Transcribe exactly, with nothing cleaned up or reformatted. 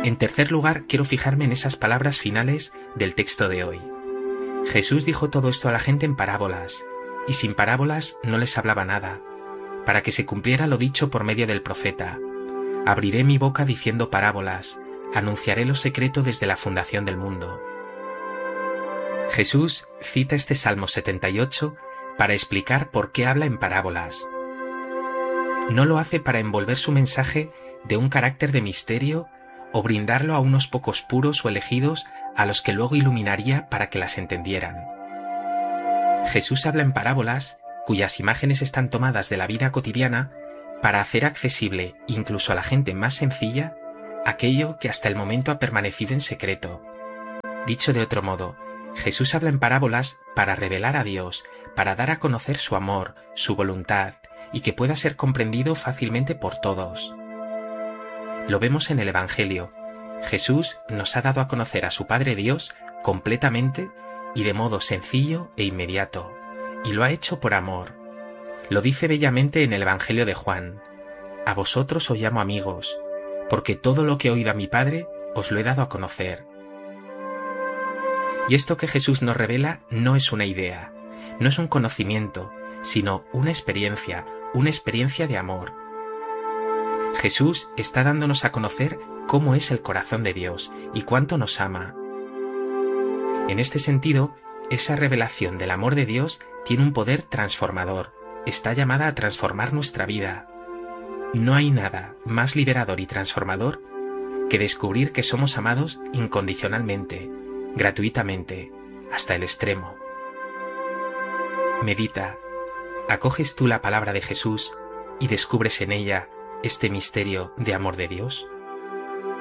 En tercer lugar, quiero fijarme en esas palabras finales del texto de hoy. Jesús dijo todo esto a la gente en parábolas, y sin parábolas no les hablaba nada, para que se cumpliera lo dicho por medio del profeta. Abriré mi boca diciendo parábolas, anunciaré lo secreto desde la fundación del mundo. Jesús cita este Salmo setenta y ocho para explicar por qué habla en parábolas. No lo hace para envolver su mensaje de un carácter de misterio o brindarlo a unos pocos puros o elegidos a los que luego iluminaría para que las entendieran. Jesús habla en parábolas, cuyas imágenes están tomadas de la vida cotidiana, para hacer accesible, incluso a la gente más sencilla, aquello que hasta el momento ha permanecido en secreto. Dicho de otro modo, Jesús habla en parábolas para revelar a Dios, para dar a conocer su amor, su voluntad, y que pueda ser comprendido fácilmente por todos. Lo vemos en el Evangelio. Jesús nos ha dado a conocer a su Padre Dios completamente y de modo sencillo e inmediato, y lo ha hecho por amor. Lo dice bellamente en el Evangelio de Juan: «A vosotros os llamo amigos, porque todo lo que he oído a mi Padre os lo he dado a conocer». Y esto que Jesús nos revela no es una idea, no es un conocimiento, sino una experiencia, una experiencia de amor. Jesús está dándonos a conocer cómo es el corazón de Dios y cuánto nos ama. En este sentido, esa revelación del amor de Dios tiene un poder transformador, está llamada a transformar nuestra vida. No hay nada más liberador y transformador que descubrir que somos amados incondicionalmente, gratuitamente, hasta el extremo. Medita, ¿acoges tú la palabra de Jesús y descubres en ella este misterio de amor de Dios?